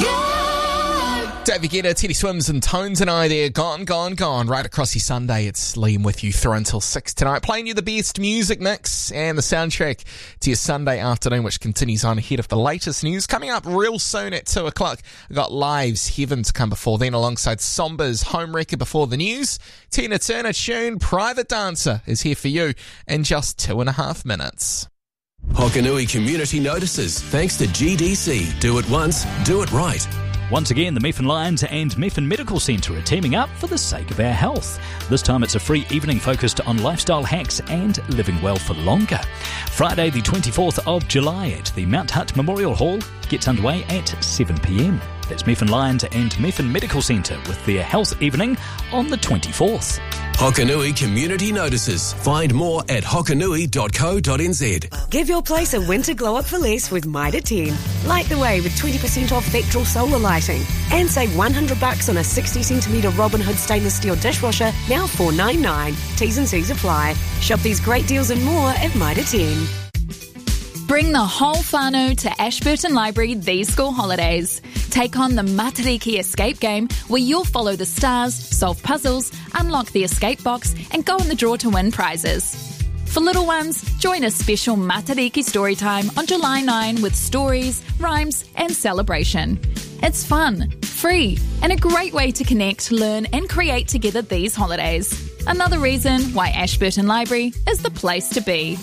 David Guetta, Teddy Swims and Tones and I there. Gone. Right across your Sunday. It's Liam with you through until 6 tonight. Playing you the best music mix and the soundtrack to your Sunday afternoon, which continues on ahead of the latest news. Coming up real soon at 2 o'clock. I've got Live's Heaven to come before then, alongside Somba's Home Record before the news. Tina Turner tune Private Dancer is here for you in just 2.5 minutes. Hokanui Community Notices. Thanks to GDC. Do it once, do it right. Once again, the Methven Lions and Methven Medical Centre are teaming up for the sake of our health. This time it's a free evening focused on lifestyle hacks and living well for longer. Friday the 24th of July at the Mount Hutt Memorial Hall gets underway at 7 p.m. That's Methven Lions and Methven Medical Centre with their health evening on the 24th. Hokanui Community Notices. Find more at hokanui.co.nz. Give your place a winter glow-up for less with Mitre 10. Light the way with 20% off Vectral solar lighting. And save $100 on a 60cm Robin Hood stainless steel dishwasher, now $4.99. T's and C's apply. Shop these great deals and more at Mitre 10. Bring the whole whānau to Ashburton Library these school holidays. Take on the Matariki Escape game, where you'll follow the stars, solve puzzles, unlock the escape box, and go in the draw to win prizes. For little ones, join a special Matariki story time on July 9 with stories, rhymes, and celebration. It's fun, free, and a great way to connect, learn, and create together these holidays. Another reason why Ashburton Library is the place to be.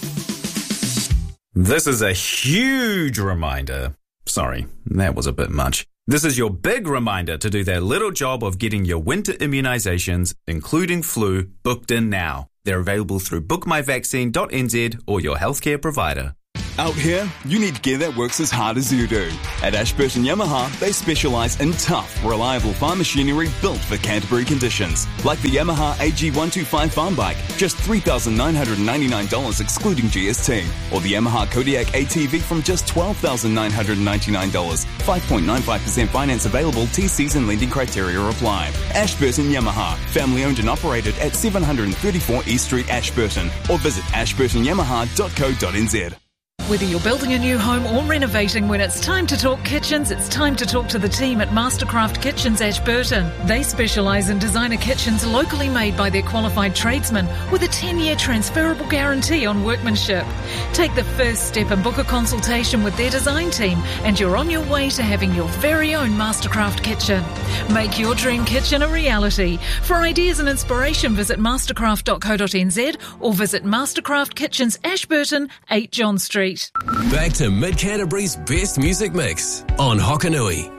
This is a huge reminder. Sorry, that was a bit much. This is your big reminder to do that little job of getting your winter immunisations, including flu, booked in now. They're available through bookmyvaccine.nz or your healthcare provider. Out here, you need gear that works as hard as you do. At Ashburton Yamaha, they specialise in tough, reliable farm machinery built for Canterbury conditions. Like the Yamaha AG125 farm bike, just $3,999 excluding GST. Or the Yamaha Kodiak ATV from just $12,999. 5.95% finance available, TCs and lending criteria apply. Ashburton Yamaha, family owned and operated at 734 East Street, Ashburton. Or visit ashburtonyamaha.co.nz. Whether you're building a new home or renovating, when it's time to talk kitchens, it's time to talk to the team at Mastercraft Kitchens Ashburton. They specialise in designer kitchens locally made by their qualified tradesmen with a 10-year transferable guarantee on workmanship. Take the first step and book a consultation with their design team and you're on your way to having your very own Mastercraft kitchen. Make your dream kitchen a reality. For ideas and inspiration, visit mastercraft.co.nz or visit Mastercraft Kitchens Ashburton, 8 John Street. Back to Mid Canterbury's best music mix on Hokanui.